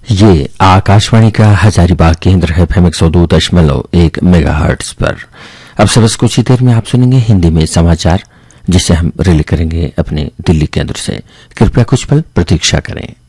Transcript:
ये आकाशवाणी का हजारीबाग केंद्र है FM 102.1 मेगाहर्ट्ज पर। अब से बस कुछ ही देर में आप सुनेंगे हिंदी में समाचार, जिसे हम रिले करेंगे अपने दिल्ली केंद्र से। कृपया कुछ पल प्रतीक्षा करें।